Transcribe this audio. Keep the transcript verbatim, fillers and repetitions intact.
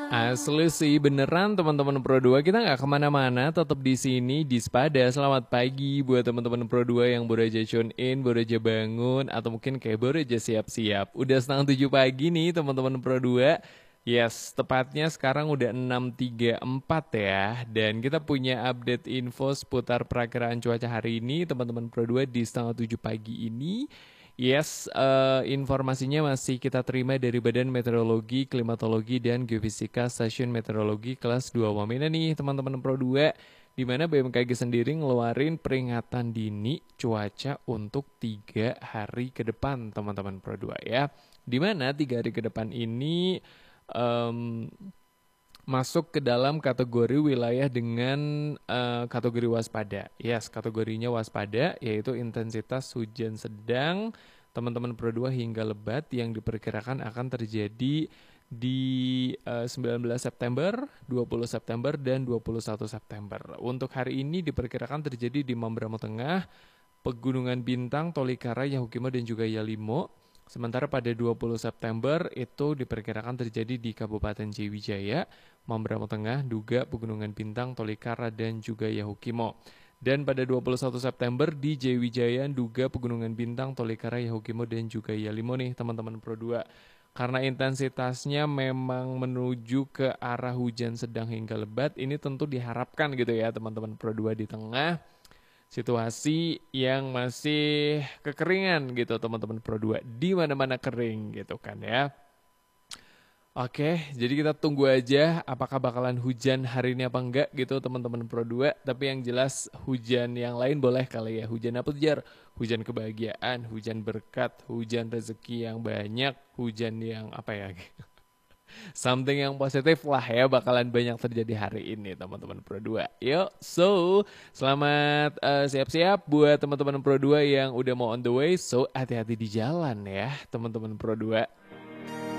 Asli sih beneran teman-teman Pro dua kita nggak kemana-mana, tetap di sini di Spada. Selamat pagi buat teman-teman Pro dua yang baru aja tune in, baru aja bangun, atau mungkin kayak baru aja siap-siap. Udah setengah tujuh pagi nih teman-teman Pro dua. Yes, tepatnya sekarang udah enam tiga puluh empat ya. Dan kita punya update info seputar perakiraan cuaca hari ini teman-teman Pro dua di setengah tujuh pagi ini. Yes, eh, informasinya masih kita terima dari Badan Meteorologi, Klimatologi, dan Geofisika Stasiun Meteorologi kelas dua Wamena nih teman-teman Pro dua, di mana B M K G sendiri ngeluarin peringatan dini cuaca untuk tiga hari ke depan teman-teman Pro dua ya. Di mana tiga hari ke depan ini em, masuk ke dalam kategori wilayah dengan eh, kategori waspada. Yes, kategorinya waspada yaitu intensitas hujan sedang teman-teman Pro dua hingga lebat yang diperkirakan akan terjadi di eh, sembilan belas September, dua puluh September, dan dua puluh satu September. Untuk hari ini diperkirakan terjadi di Mamberamo Tengah, Pegunungan Bintang, Tolikara, Yahukimo, dan juga Yalimo. Sementara pada dua puluh September itu diperkirakan terjadi di Kabupaten Jayawijaya, Mamberamo Tengah, Duga, Pegunungan Bintang, Tolikara, dan juga Yahukimo. Dan pada dua puluh satu September di Jayawijaya, Duga, Pegunungan Bintang, Tolikara, Yahukimo, dan juga Yalimo nih teman-teman Pro dua. Karena intensitasnya memang menuju ke arah hujan sedang hingga lebat, ini tentu diharapkan gitu ya teman-teman Pro dua di tengah situasi yang masih kekeringan gitu teman-teman Pro dua, di mana-mana kering gitu kan ya. Oke, jadi kita tunggu aja apakah bakalan hujan hari ini apa enggak gitu teman-teman Pro dua. Tapi yang jelas hujan yang lain boleh kali ya. Hujan apa tuh Jar? Hujan kebahagiaan, hujan berkat, hujan rezeki yang banyak, hujan yang apa ya? Something yang positif lah ya bakalan banyak terjadi hari ini teman-teman Pro dua. Yuk, so selamat eh, siap-siap buat teman-teman Pro dua yang udah mau on the way. So hati-hati di jalan ya teman-teman Pro dua.